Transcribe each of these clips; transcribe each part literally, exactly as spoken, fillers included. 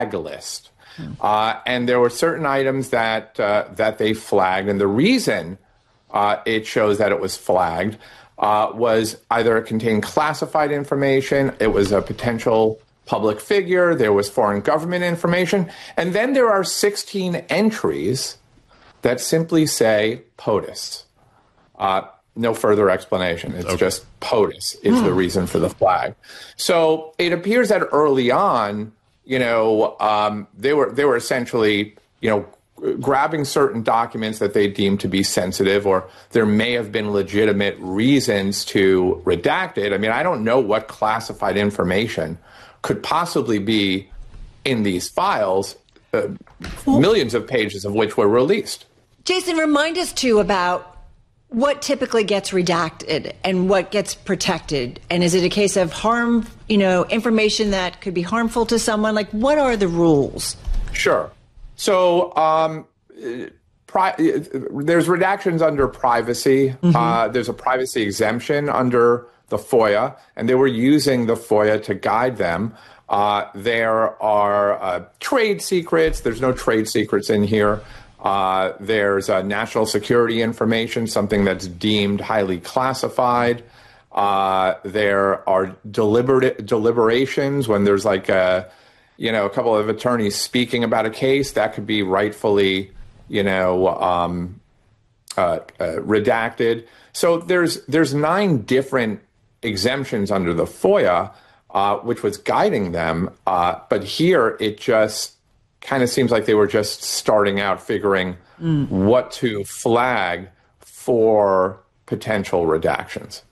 list. Uh, and there were certain items that uh, that they flagged, and the reason uh, it shows that it was flagged uh, was either it contained classified information, it was a potential public figure, there was foreign government information, and then there are sixteen entries that simply say POTUS. Uh, no further explanation. It's okay. Just POTUS is hmm. the reason for the flag. So it appears that early on, you know, um, they were they were essentially, you know, grabbing certain documents that they deemed to be sensitive, or there may have been legitimate reasons to redact it. I mean, I don't know what classified information could possibly be in these files, uh, well, millions of pages of which were released. Jason, remind us, too, about what typically gets redacted and what gets protected. And is it a case of harm, you know, information that could be harmful to someone? Like, what are the rules? Sure. So um, pri- there's redactions under privacy. Mm-hmm. Uh, there's a privacy exemption under the FOIA, and they were using the FOIA to guide them. Uh, there are uh, trade secrets. There's no trade secrets in here. Uh, there's uh, national security information, something that's deemed highly classified. Uh, there are deliberate deliberations when there's like a, you know, a couple of attorneys speaking about a case that could be rightfully, you know, um, uh, uh, redacted. So there's there's nine different exemptions under the FOIA, uh, which was guiding them. Uh, but here it just kind of seems like they were just starting out figuring mm. what to flag for potential redactions.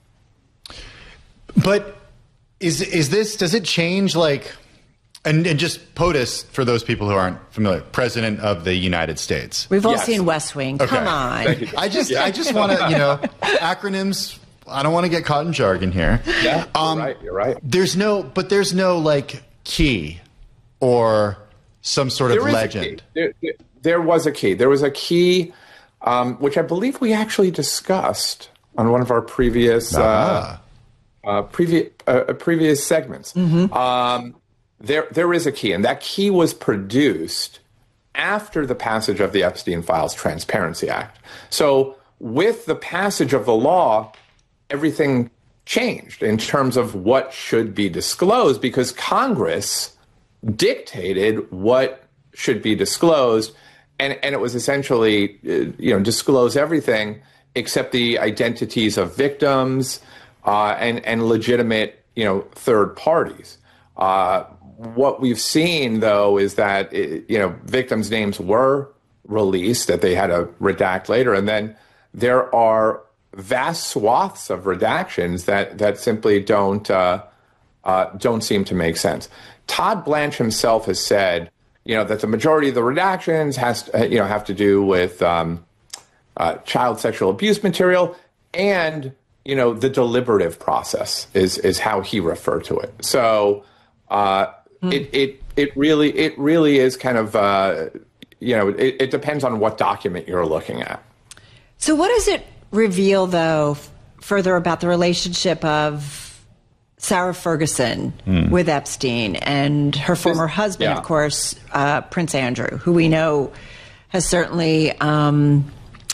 But is is this, does it change like, and, and just POTUS, for those people who aren't familiar, President of the United States. We've all yes. seen West Wing. Okay. Come on. I just, I just want to, you know, acronyms, I don't want to get caught in jargon here. Yeah, um, you're right, you're right. There's no, but there's no like key or some sort of legend. There, there, there was a key. There was a key, um, which I believe we actually discussed on one of our previous uh, uh, previous uh, previous segments. Mm-hmm. Um, there, there is a key, and that key was produced after the passage of the Epstein Files Transparency Act. So, with the passage of the law, everything changed in terms of what should be disclosed, because Congress dictated what should be disclosed, and, and it was essentially, uh, you know, disclose everything except the identities of victims uh, and, and legitimate, you know, third parties. Uh, what we've seen, though, is that, it, you know, victims' names were released, that they had to redact later, and then there are vast swaths of redactions that, that simply don't uh, uh, don't seem to make sense. Todd Blanche himself has said, you know, that the majority of the redactions has, to, you know, have to do with um, uh, child sexual abuse material, and, you know, the deliberative process is is how he referred to it. So uh, hmm. it it it really it really is kind of uh, you know, it, it depends on what document you're looking at. So what does it reveal, though, further about the relationship of Sarah Ferguson mm. with Epstein and her former husband, yeah. of course, uh, Prince Andrew, who we know has certainly um,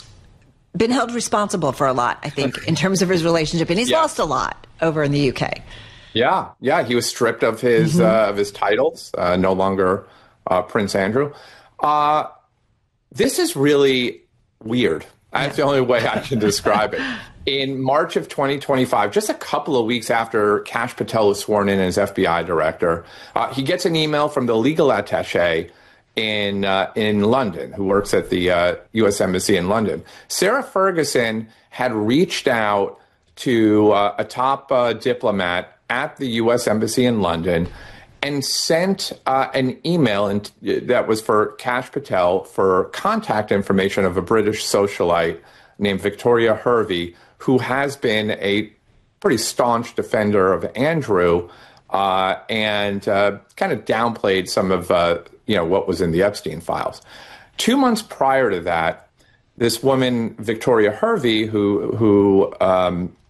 been held responsible for a lot, I think, in terms of his relationship. And he's yeah. lost a lot over in the U K. Yeah, yeah. He was stripped of his mm-hmm. uh, of his titles, uh, no longer uh, Prince Andrew. Uh, this is really weird. That's the only way I can describe it. In March of twenty twenty-five, just a couple of weeks after Kash Patel was sworn in as F B I director, uh, he gets an email from the legal attaché in uh, in London, who works at the uh, U S Embassy in London. Sarah Ferguson had reached out to uh, a top uh, diplomat at the U S Embassy in London and sent uh, an email in, that was for Kash Patel for contact information of a British socialite named Victoria Hervey, who has been a pretty staunch defender of Andrew uh, and uh, kind of downplayed some of uh, you know what was in the Epstein files. Two months prior to that, this woman, Victoria Hervey, who who um,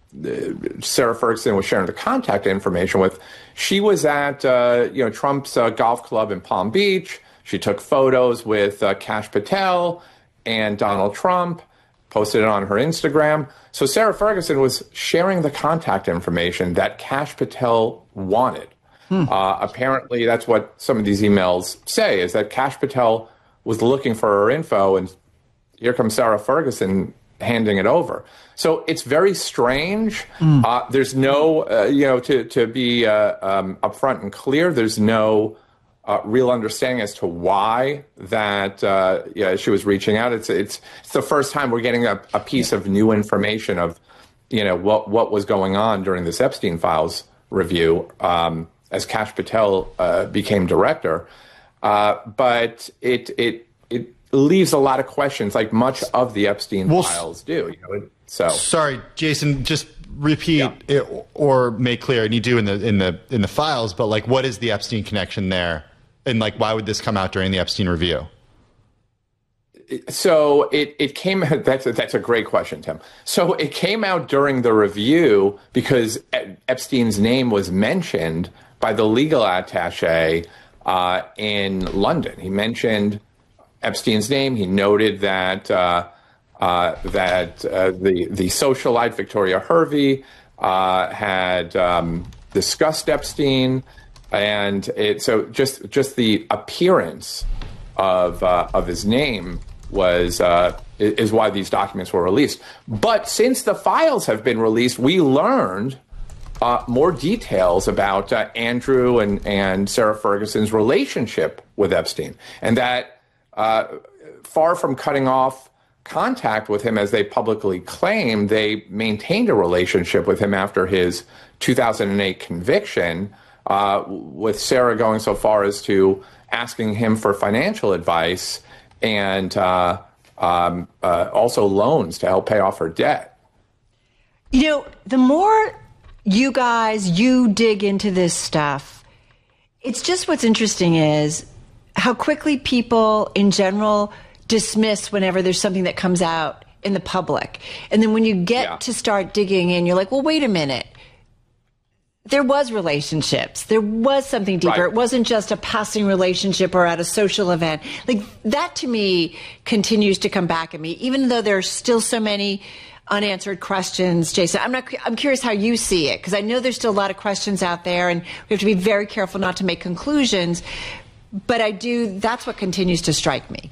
Sarah Ferguson was sharing the contact information with, she was at uh, you know Trump's uh, golf club in Palm Beach. She took photos with uh, Kash Patel and Donald Trump, posted it on her Instagram. So Sarah Ferguson was sharing the contact information that Kash Patel wanted. Hmm. Uh, apparently, that's what some of these emails say, is that Kash Patel was looking for her info, and here comes Sarah Ferguson handing it over. So it's very strange. Mm. Uh, there's no, uh, you know, to, to be uh, um, upfront and clear, there's no uh, real understanding as to why that uh, yeah, she was reaching out. It's, it's it's the first time we're getting a, a piece of new information of, you know, what, what was going on during this Epstein Files review um, as Kash Patel uh, became director. Uh, but it it it leaves a lot of questions, like much of the Epstein well, files do. You know, so sorry, Jason, just repeat yeah. it or make clear, and you do in the in the in the files. But like, what is the Epstein connection there, and like, why would this come out during the Epstein review? So it it came. That's a, that's a great question, Tim. So it came out during the review because Epstein's name was mentioned by the legal attaché Uh, in London. He mentioned Epstein's name. He noted that uh, uh, that uh, the the socialite Victoria Hervey uh, had um, discussed Epstein, and it so just just the appearance of uh, of his name was uh, is why these documents were released. But since the files have been released, we learned Uh, more details about uh, Andrew and, and Sarah Ferguson's relationship with Epstein, and that uh, far from cutting off contact with him, as they publicly claim, they maintained a relationship with him after his two thousand eight conviction, uh, with Sarah going so far as to asking him for financial advice and uh, um, uh, also loans to help pay off her debt. You know, the more you guys, you dig into this stuff, it's just what's interesting is how quickly people in general dismiss whenever there's something that comes out in the public. And then when you get yeah. to start digging in, you're like, well, wait a minute. There was relationships. There was something deeper. Right. It wasn't just a passing relationship or at a social event. Like that to me continues to come back at me, even though there's still so many unanswered questions. Jason, I'm not, I'm curious how you see it, because I know there's still a lot of questions out there and we have to be very careful not to make conclusions. But I do, that's what continues to strike me.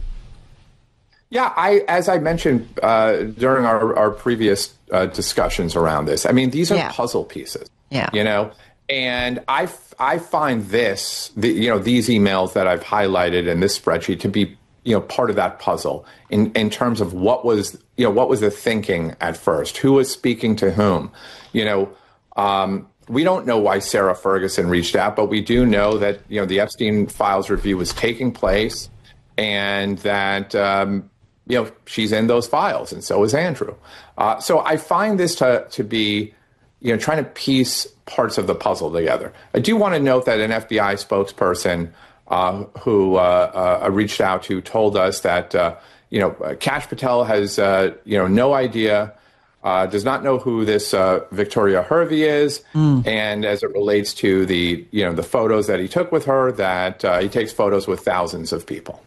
Yeah, I, as I mentioned uh, during our, our previous uh, discussions around this, I mean, these are yeah. puzzle pieces. Yeah. You know, and I, I find this, the, you know, these emails that I've highlighted in this spreadsheet to be, you know, part of that puzzle in, in terms of what was, you know, what was the thinking at first, who was speaking to whom, you know, um, we don't know why Sarah Ferguson reached out, but we do know that, you know, the Epstein Files review was taking place and that, um, you know, she's in those files and so is Andrew. Uh, so I find this to, to be, you know, trying to piece parts of the puzzle together. I do want to note that an F B I spokesperson uh, who uh, uh, reached out to told us that, uh, you know, Kash Patel has, uh, you know, no idea, uh, does not know who this uh, Victoria Hervey is. Mm. And as it relates to the, you know, the photos that he took with her, that uh, he takes photos with thousands of people.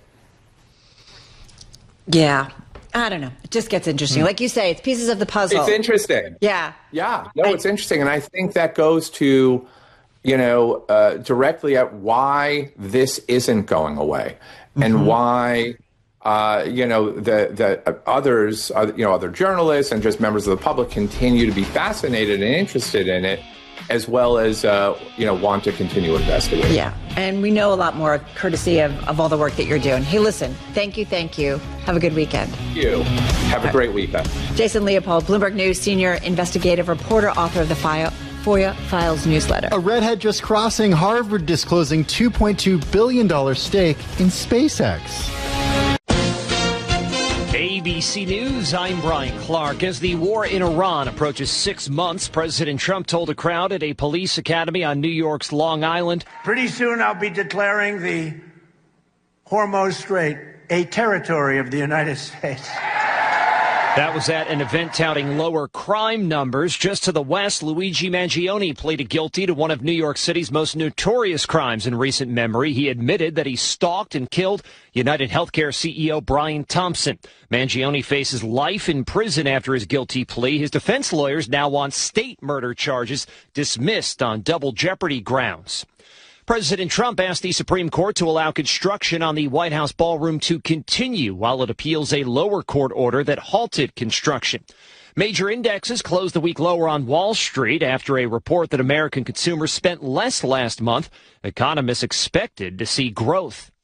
Yeah. I don't know. It just gets interesting. Like you say, it's pieces of the puzzle. It's interesting. Yeah. Yeah. No, I, it's interesting. And I think that goes to, you know, uh, directly at why this isn't going away mm-hmm. and why, uh, you know, the, the others, uh, you know, other journalists and just members of the public continue to be fascinated and interested in it, as well as, uh, you know, want to continue investigating. Yeah. And we know a lot more courtesy of, of all the work that you're doing. Hey, listen, thank you. Thank you. Have a good weekend. Thank you. Have a great weekend. Jason Leopold, Bloomberg News senior investigative reporter, author of the FOIA Files newsletter. A redhead just crossing Harvard disclosing two point two billion dollars stake in SpaceX. A B C News, I'm Brian Clark. As the war in Iran approaches six months, President Trump told a crowd at a police academy on New York's Long Island, pretty soon I'll be declaring the Hormuz Strait a territory of the United States. That was at an event touting lower crime numbers. Just to the west, Luigi Mangione pleaded guilty to one of New York City's most notorious crimes in recent memory. He admitted that he stalked and killed United Healthcare C E O Brian Thompson. Mangione faces life in prison after his guilty plea. His defense lawyers now want state murder charges dismissed on double jeopardy grounds. President Trump asked the Supreme Court to allow construction on the White House ballroom to continue while it appeals a lower court order that halted construction. Major indexes closed the week lower on Wall Street after a report that American consumers spent less last month. Economists expected to see growth.